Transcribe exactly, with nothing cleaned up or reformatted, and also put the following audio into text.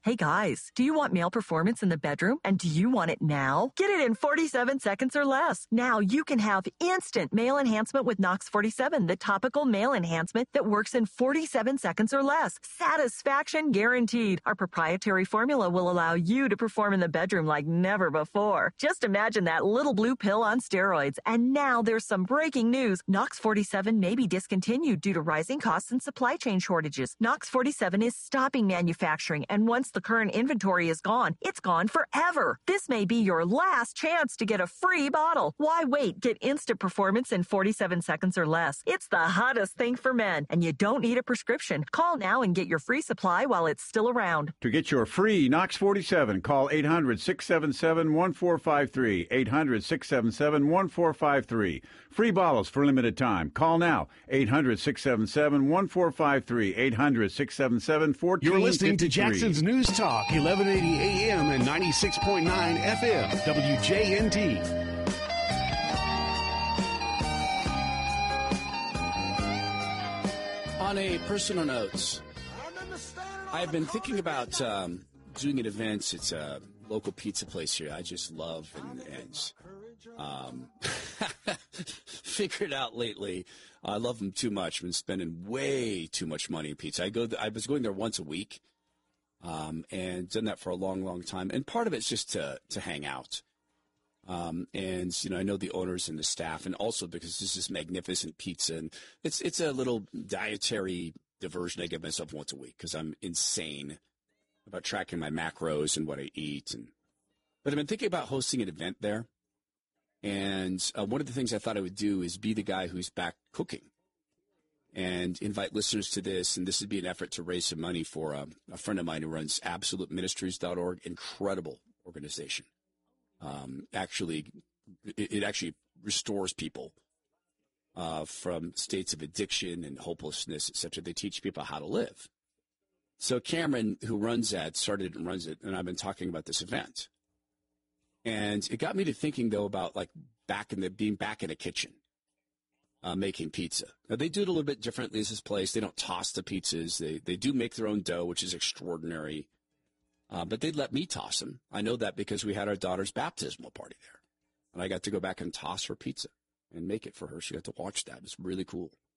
Hey guys, do you want male performance in the bedroom? And do you want it now? Get it in forty-seven seconds or less. Now you can have instant male enhancement with Nox forty-seven, the topical male enhancement that works in forty-seven seconds or less. Satisfaction guaranteed. Our proprietary formula will allow you to perform in the bedroom like never before. Just imagine that little blue pill on steroids. And now there's some breaking news. Nox forty-seven may be discontinued due to rising costs and supply chain shortages. Nox forty-seven is stopping manufacturing, and once the current inventory is gone, it's gone forever. This may be your last chance to get a free bottle. Why wait? Get instant performance in forty-seven seconds or less. It's the hottest thing for men, and you don't need a prescription. Call now and get your free supply while it's still around. To get your free Nox forty-seven, call eight hundred, six seven seven, one four five three, eight hundred, six seven seven, one four five three. Free bottles for limited time. Call now, eight hundred, six seven seven, one four five three, eight hundred, six seven seven, one four five three. You're listening to Jackson's News Talk, eleven eighty A M and ninety-six point nine F M, W J N T. On a personal note, I've been thinking about um, doing an event. It's a local pizza place here I just love and, and um, figured out lately. I love them too much. I've been spending way too much money on pizza. I go. Th- I was going there once a week, um, and done that for a long, long time. And part of it's just to to hang out. Um, and, you know, I know the owners and the staff, and also because this is magnificent pizza, and it's it's a little dietary diversion I give myself once a week because I'm insane about tracking my macros and what I eat. And but I've been thinking about hosting an event there. And uh, one of the things I thought I would do is be the guy who's back cooking and invite listeners to this. And this would be an effort to raise some money for a, a friend of mine who runs absolute ministries dot org. Incredible organization. Um, actually, it, it actually restores people uh, from states of addiction and hopelessness, et cetera. They teach people how to live. So Cameron, who runs that, started and runs it, and I've been talking about this event. And it got me to thinking, though, about like back in the being back in a kitchen, uh, making pizza. Now, they do it a little bit differently as this place. They don't toss the pizzas. They they do make their own dough, which is extraordinary. Uh, but they'd let me toss them. I know that because we had our daughter's baptismal party there. And I got to go back and toss her pizza and make it for her. She got to watch that. It was really cool.